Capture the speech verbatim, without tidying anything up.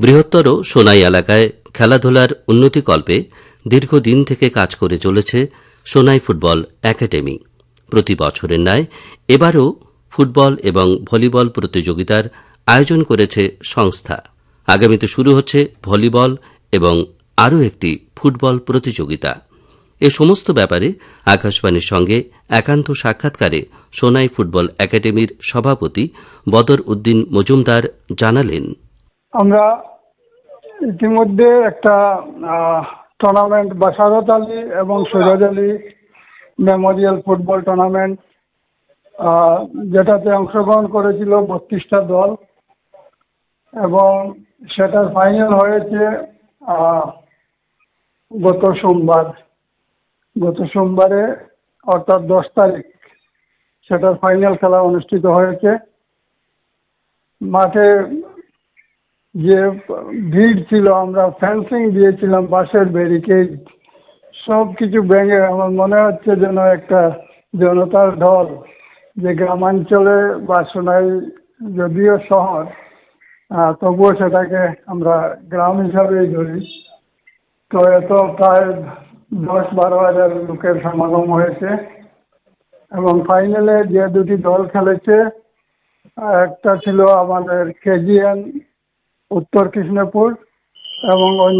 বৃহত্তর সোনাই এলাকায় খেলাধুলার উন্নতিকল্পে দীর্ঘদিন থেকে কাজ করে চলেছে সোনাই ফুটবল একাডেমি। প্রতি বছরের ন্যায় এবারও ফুটবল এবং ভলিবল প্রতিযোগিতার আয়োজন করেছে সংস্থা। আগামীতে শুরু হচ্ছে ভলিবল এবং আরও একটি ফুটবল প্রতিযোগিতা। এ সমস্ত ব্যাপারে আকাশবাণীর সঙ্গে একান্ত সাক্ষাৎকারে সোনাই ফুটবল একাডেমির সভাপতি বদর উদ্দিন মজুমদার জানালেন, আমরা ইতিমধ্যে একটা টুর্নামেন্ট বাসারত আলী এবং Syed Ali Memorial football tournament যেটাতে অংশগ্রহণ করেছিল বত্রিশটা দল এবং সেটার ফাইনাল হয়েছে গত সোমবার গত সোমবারে অর্থাৎ দশ তারিখ সেটার ফাইনাল খেলা অনুষ্ঠিত হয়েছে। মাঠে যে ভিড় ছিল, আমরা ফেন্সিং দিয়েছিলাম, বাঁশের ব্যারিকেড, সব কিছু ভেঙে আমার মনে হচ্ছে যেন একটা জনতার ঢল। যে গ্রামাঞ্চলে বা সোনাই যদিও শহর, তবুও সেটাকে আমরা গ্রাম হিসাবেই ধরি। তো এত প্রায় দশ বারো হাজার লোকের সমাগম হয়েছে এবং ফাইনালে যে দুটি দল খেলেছে, একটা ছিল আমাদের কেজিএন উত্তর কৃষ্ণপুর এবং